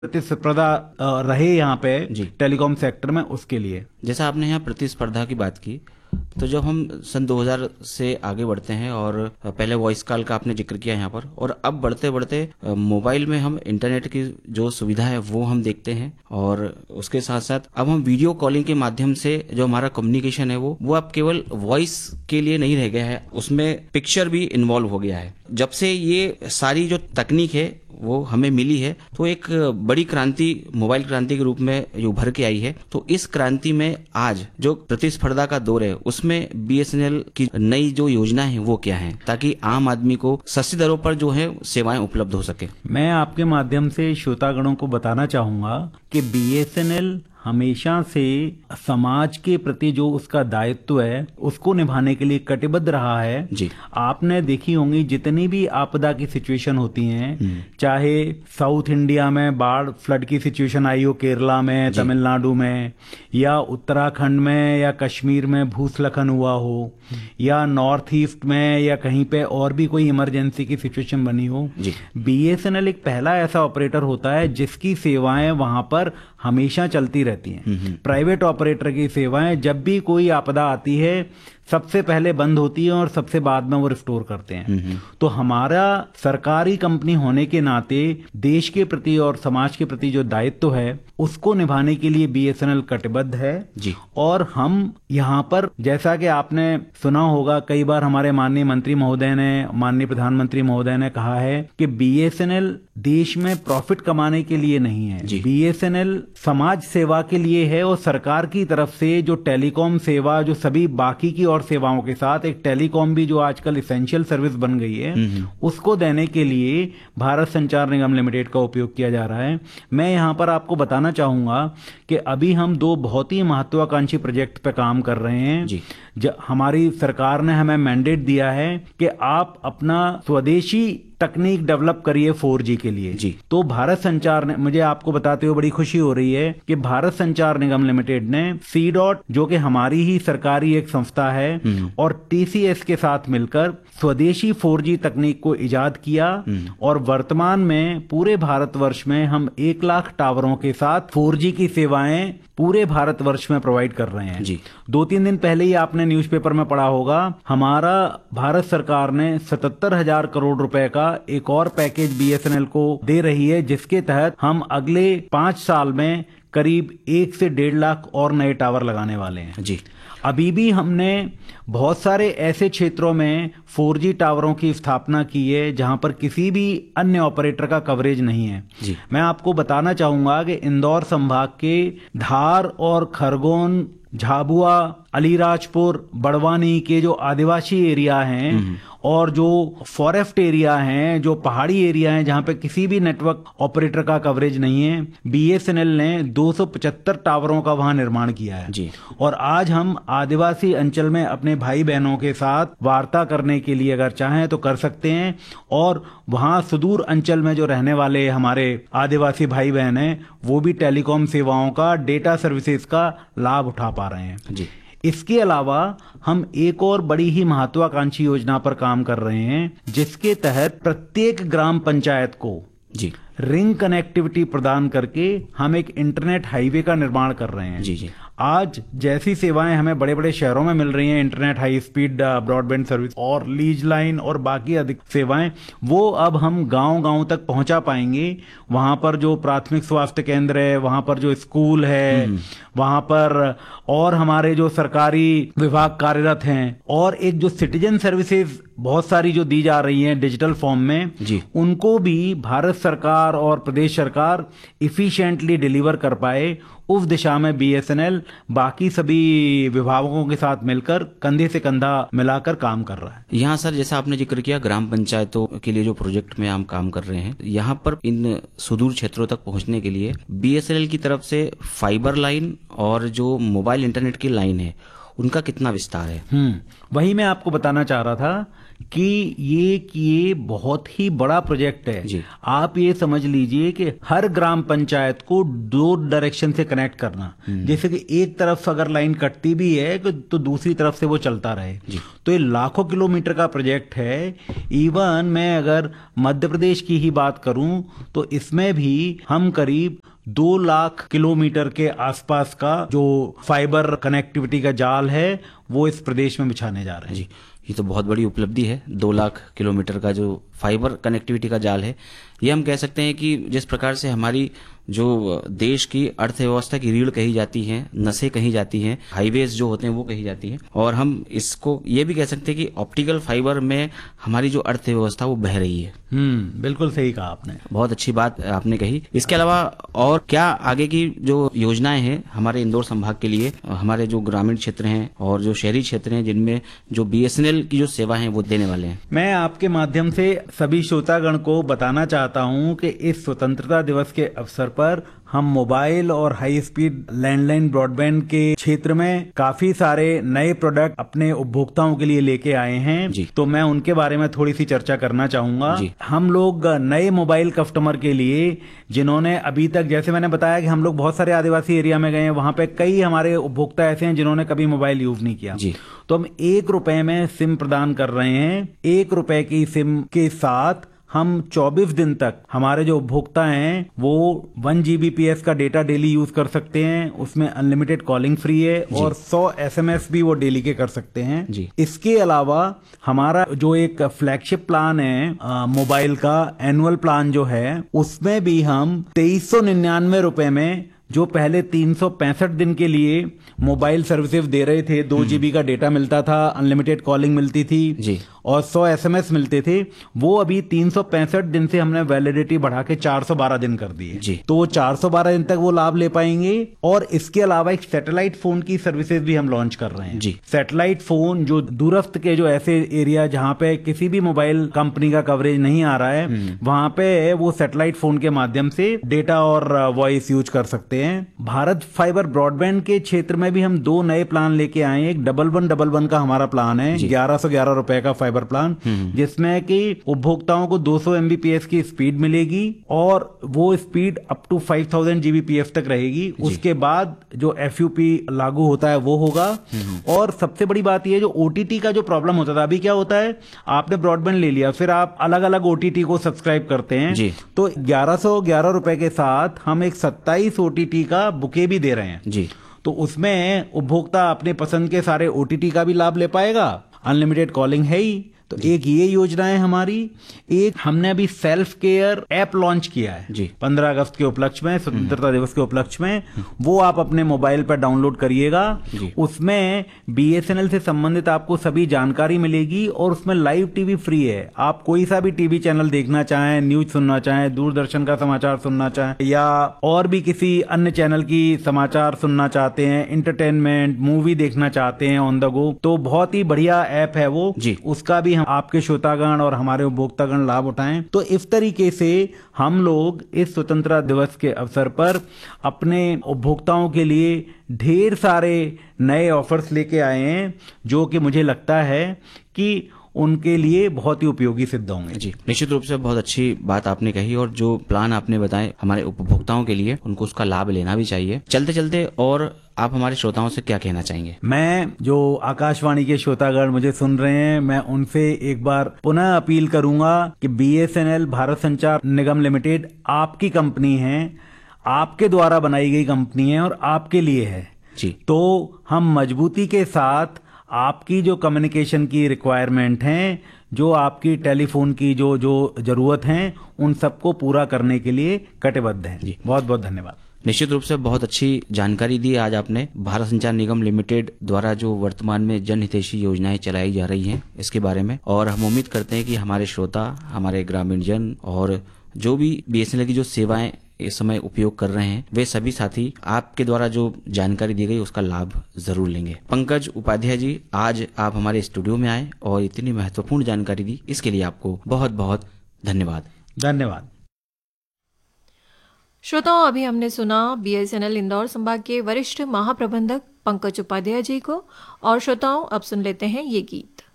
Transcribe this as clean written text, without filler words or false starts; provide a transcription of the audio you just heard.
प्रतिस्पर्धा रहे यहाँ पे जी। टेलीकॉम सेक्टर में, उसके लिए। जैसा आपने यहाँ प्रतिस्पर्धा की बात की, तो जब हम सन 2000 से आगे बढ़ते हैं और पहले वॉइस कॉल का आपने जिक्र किया यहाँ पर, और अब बढ़ते बढ़ते मोबाइल में हम इंटरनेट की जो सुविधा है वो हम देखते हैं, और उसके साथ साथ अब हम वीडियो कॉलिंग के माध्यम से जो हमारा कम्युनिकेशन है वो अब केवल वॉइस के लिए नहीं रह गया है, उसमें पिक्चर भी इन्वॉल्व हो गया है। जब से ये सारी जो तकनीक है वो हमें मिली है, तो एक बड़ी क्रांति मोबाइल क्रांति के रूप में जो उभर के आई है। तो इस क्रांति में आज जो प्रतिस्पर्धा का दौर है उसमें बीएसएनएल की नई जो योजना है वो क्या है, ताकि आम आदमी को सस्ती दरों पर जो है सेवाएं उपलब्ध हो सके। मैं आपके माध्यम से श्रोतागणों को बताना चाहूंगा कि बीएसएनएल हमेशा से समाज के प्रति जो उसका दायित्व है उसको निभाने के लिए कटिबद्ध रहा है जी। आपने देखी होंगी जितनी भी आपदा की सिचुएशन होती हैं, चाहे साउथ इंडिया में बाढ़ फ्लड की सिचुएशन आई हो, केरला में, तमिलनाडु में, या उत्तराखंड में, या कश्मीर में भूस्खलन हुआ हो, या नॉर्थ ईस्ट में, या कहीं पे और भी कोई इमरजेंसी की सिचुएशन बनी हो, बीएसएनएल एक पहला ऐसा ऑपरेटर होता है जिसकी सेवाएं वहां पर हमेशा चलती रहती हैं। प्राइवेट ऑपरेटर की सेवाएं जब भी कोई आपदा आती है सबसे पहले बंद होती है और सबसे बाद में वो रिस्टोर करते हैं। तो हमारा सरकारी कंपनी होने के नाते देश के प्रति और समाज के प्रति जो दायित्व है उसको निभाने के लिए बीएसएनएल कटिबद्ध है जी। और हम यहाँ पर, जैसा कि आपने सुना होगा कई बार, हमारे माननीय मंत्री महोदय ने, माननीय प्रधानमंत्री महोदय ने कहा है कि बीएसएनएल देश में प्रॉफिट कमाने के लिए नहीं है, बीएसएनएल समाज सेवा के लिए है। और सरकार की तरफ से जो टेलीकॉम सेवा, जो सभी बाकी की और सेवाओं के साथ एक टेलीकॉम भी जो आजकल इसेंशियल सर्विस बन गई है, उसको देने के लिए भारत संचार निगम लिमिटेड का उपयोग किया जा रहा है। मैं यहाँ पर आपको बताना चाहूंगा कि अभी हम दो बहुत ही महत्वाकांक्षी प्रोजेक्ट पे काम कर रहे हैं। हमारी सरकार ने हमें मैंडेट दिया है कि आप अपना स्वदेशी तकनीक डेवलप करिए 4G के लिए जी। तो भारत संचार ने, मुझे आपको बताते हुए बड़ी खुशी हो रही है कि भारत संचार निगम लिमिटेड ने C.DOT, जो कि हमारी ही सरकारी एक संस्था है, और TCS के साथ मिलकर स्वदेशी 4G तकनीक को इजाद किया, और वर्तमान में पूरे भारतवर्ष में हम 1 लाख टावरों के साथ 4G की सेवाएं पूरे भारतवर्ष में प्रोवाइड कर रहे हैं। 2-3 दिन पहले ही आपने न्यूज़पेपर में पढ़ा होगा, हमारा भारत सरकार ने 77,000 करोड़ रुपए का एक और पैकेज बीएसएनएल को दे रही है, जिसके तहत हम अगले 5 साल में करीब 1 से 1.5 लाख और नए टावर लगाने वाले हैं जी। अभी भी हमने बहुत सारे ऐसे क्षेत्रों में 4G टावरों की स्थापना की है जहां पर किसी भी अन्य ऑपरेटर का कवरेज नहीं है जी। मैं आपको बताना चाहूंगा कि इंदौर संभाग के धार और खरगोन, झाबुआ, अलीराजपुर, बड़वानी के जो आदिवासी एरिया हैं और जो फॉरेस्ट एरिया हैं, जो पहाड़ी एरिया हैं जहां पे किसी भी नेटवर्क ऑपरेटर का कवरेज नहीं है, बीएसएनएल ने 275 टावरों का वहां निर्माण किया है जी। और आज हम आदिवासी अंचल में अपने भाई बहनों के साथ वार्ता करने के लिए अगर चाहें तो कर सकते हैं, और वहां सुदूर अंचल में जो रहने वाले हमारे आदिवासी भाई बहन हैं वो भी टेलीकॉम सेवाओं का, डेटा सर्विसेज का लाभ उठा पा रहे हैं जी। इसके अलावा हम एक और बड़ी ही महत्वाकांक्षी योजना पर काम कर रहे हैं, जिसके तहत प्रत्येक ग्राम पंचायत को जी रिंग कनेक्टिविटी प्रदान करके हम एक इंटरनेट हाईवे का निर्माण कर रहे हैं जी। आज जैसी सेवाएं हमें बड़े बड़े शहरों में मिल रही हैं, internet high speed broadband service और लीज लाइन और बाकी अधिक सेवाएं, वो अब हम गांव-गांव तक पहुंचा पाएंगे। वहां पर जो प्राथमिक स्वास्थ्य केंद्र है, वहां पर जो स्कूल है, वहां पर और हमारे जो सरकारी विभाग कार्यरत हैं, और एक जो सिटीजन सर्विसेज बहुत सारी जो दी जा रही हैं डिजिटल फॉर्म में जी, उनको भी भारत सरकार और प्रदेश सरकार इफिशिएंटली डिलीवर कर पाए, उस दिशा में बीएसएनएल बाकी सभी विभागों के साथ मिलकर कंधे से कंधा मिलाकर काम कर रहा है। यहाँ सर, जैसा आपने जिक्र किया ग्राम पंचायतों के लिए जो प्रोजेक्ट में हम काम कर रहे हैं, यहाँ पर इन सुदूर क्षेत्रों तक पहुँचने के लिए बीएसएनएल की तरफ से फाइबर लाइन और जो मोबाइल इंटरनेट की लाइन है उनका कितना विस्तार है? वही मैं आपको बताना चाह रहा था कि ये बहुत ही बड़ा प्रोजेक्ट है जी। आप ये समझ लीजिए कि हर ग्राम पंचायत को 2 डायरेक्शन से कनेक्ट करना, जैसे कि एक तरफ अगर लाइन कटती भी है तो दूसरी तरफ से वो चलता रहे। तो ये लाखों किलोमीटर का प्रोजेक्ट है। इवन मैं अगर मध्य प्रदेश की ही बात करूं तो इसमें भी हम करीब 2 लाख किलोमीटर के आसपास का जो फाइबर कनेक्टिविटी का जाल है वो इस प्रदेश में बिछाने जा रहे हैं। जी, ये तो बहुत बड़ी उपलब्धि है। 2 लाख किलोमीटर का जो फाइबर कनेक्टिविटी का जाल है, ये हम कह सकते हैं कि जिस प्रकार से हमारी जो देश की अर्थव्यवस्था की रीढ़ कही जाती है, नसें कही जाती हैं, हाईवेज जो होते हैं वो कही जाती हैं, और हम इसको ये भी कह सकते हैं कि ऑप्टिकल फाइबर में हमारी जो अर्थव्यवस्था वो बह रही है। बिल्कुल सही कहा आपने, बहुत अच्छी बात आपने कही। इसके अलावा और क्या आगे की जो योजनाएं हैं हमारे इंदौर संभाग के लिए, हमारे जो ग्रामीण क्षेत्र हैं और जो शहरी क्षेत्र हैं जिनमें जो BSNL की जो सेवा है वो देने वाले हैं? मैं आपके माध्यम से सभी श्रोतागण को बताना चाहता हूं कि इस स्वतंत्रता दिवस के अवसर पर हम मोबाइल और हाई स्पीड लैंडलाइन ब्रॉडबैंड के क्षेत्र में काफी सारे नए प्रोडक्ट अपने उपभोक्ताओं के लिए लेके आए हैं। तो मैं उनके बारे में थोड़ी सी चर्चा करना चाहूंगा। हम लोग नए मोबाइल कस्टमर के लिए जिन्होंने अभी तक, जैसे मैंने बताया कि हम लोग बहुत सारे आदिवासी एरिया में गए हैं, वहां पे कई हमारे उपभोक्ता ऐसे हैं जिन्होंने कभी मोबाइल यूज नहीं किया। तो हम 1 रुपए में सिम प्रदान कर रहे हैं। 1 रुपए की सिम के साथ हम 24 दिन तक हमारे जो उपभोक्ता हैं वो 1 Gbps का डेटा डेली यूज कर सकते हैं। उसमें अनलिमिटेड कॉलिंग फ्री है और 100 SMS भी वो डेली के कर सकते हैं। इसके अलावा हमारा जो एक फ्लैगशिप प्लान है मोबाइल का, एनुअल प्लान जो है, उसमें भी हम 2399 रुपए में, जो पहले 365 दिन के लिए मोबाइल सर्विसेज दे रहे थे, 2 GB का डेटा मिलता था, अनलिमिटेड कॉलिंग मिलती थी और 100 SMS मिलते थे, वो अभी 365 दिन से हमने वैलिडिटी बढ़ा के 412 दिन कर दिए। तो वो 412 दिन तक वो लाभ ले पाएंगे। और इसके अलावा एक सैटेलाइट फोन की सर्विसेज भी हम लॉन्च कर रहे हैं। सैटेलाइट फोन जो दूरस्थ के जो ऐसे एरिया जहां पे किसी भी मोबाइल कंपनी का कवरेज नहीं आ रहा है, वहां पे वो सैटेलाइट फोन के माध्यम से डेटा और वॉइस यूज कर सकते हैं। भारत फाइबर ब्रॉडबैंड के क्षेत्र में भी हम 2 नए प्लान लेके आए हैं। एक 1111 का हमारा प्लान है, 1111 रुपए का फाइबर प्लान, जिसमें कि उपभोक्ताओं को 200 MBPS की स्पीड मिलेगी और वो स्पीड अप टू 5000 Gbps तक रहेगी। उसके बाद जो FUP लागू होता है वो होगा। और सबसे बड़ी बात ये, जो OTT का जो प्रॉब्लम होता था, अभी क्या होता है, आपने ब्रॉडबैंड ले लिया, फिर आप अलग अलग OTT को सब्सक्राइब करते हैं, तो 1111 रुपए के साथ हम एक 27 OTT का बुके भी दे रहे हैं। तो उसमें उपभोक्ता अपने पसंद के सारे OTT का भी लाभ ले पाएगा, अनलिमिटेड कॉलिंग है ही। तो एक ये योजना है हमारी। एक हमने अभी सेल्फ केयर ऐप लॉन्च किया है 15 अगस्त के उपलक्ष्य में, स्वतंत्रता दिवस के उपलक्ष्य में। वो आप अपने मोबाइल पर डाउनलोड करिएगा। उसमें BSNL से संबंधित आपको सभी जानकारी मिलेगी और उसमें लाइव टीवी फ्री है। आप कोई सा भी टीवी चैनल देखना चाहें, न्यूज सुनना चाहें, दूरदर्शन का समाचार सुनना चाहें या और भी किसी अन्य चैनल की समाचार सुनना चाहते हैं, इंटरटेनमेंट, मूवी देखना चाहते हैं ऑन द गो, तो बहुत ही बढ़िया ऐप है वो। उसका भी आपके श्रोतागण और हमारे उपभोक्तागण लाभ उठाएं। तो इस तरीके से हम लोग इस स्वतंत्रता दिवस के अवसर पर अपने उपभोक्ताओं के लिए ढेर सारे नए ऑफर्स लेके आए हैं, जो कि मुझे लगता है कि उनके लिए बहुत ही उपयोगी सिद्ध होंगे। निश्चित रूप से बहुत अच्छी बात आपने कही, और जो प्लान आपने बताए हमारे उपभोक्ताओं के लिए, उनको उसका लाभ लेना भी चाहिए। चलते चलते और आप हमारे श्रोताओं से क्या कहना चाहेंगे? मैं, जो आकाशवाणी के श्रोतागण मुझे सुन रहे हैं, मैं उनसे एक बार पुनः अपील करूंगा कि BSNL भारत संचार निगम लिमिटेड आपकी कंपनी है, आपके द्वारा बनाई गई कंपनी है और आपके लिए है। तो हम मजबूती के साथ आपकी जो कम्युनिकेशन की रिक्वायरमेंट हैं, जो आपकी टेलीफोन की जो जरूरत है, उन सबको पूरा करने के लिए कटिबद्ध हैं। बहुत बहुत धन्यवाद। निश्चित रूप से बहुत अच्छी जानकारी दी आज आपने भारत संचार निगम लिमिटेड द्वारा जो वर्तमान में जनहितैषी योजनाएं चलाई जा रही हैं इसके बारे में। और हम उम्मीद करते हैं कि हमारे श्रोता, हमारे ग्रामीण जन और जो भी BSNL की जो सेवाएं इस समय उपयोग कर रहे हैं, वे सभी साथी आपके द्वारा जो जानकारी दी गई उसका लाभ जरूर लेंगे। पंकज उपाध्याय जी, आज आप हमारे स्टूडियो में आए और इतनी महत्वपूर्ण जानकारी दी, इसके लिए आपको बहुत बहुत धन्यवाद। धन्यवाद। श्रोताओं, अभी हमने सुना BSNL इंदौर संभाग के वरिष्ठ महाप्रबंधक पंकज उपाध्याय जी को। और श्रोताओं, अब सुन लेते हैं ये गीत।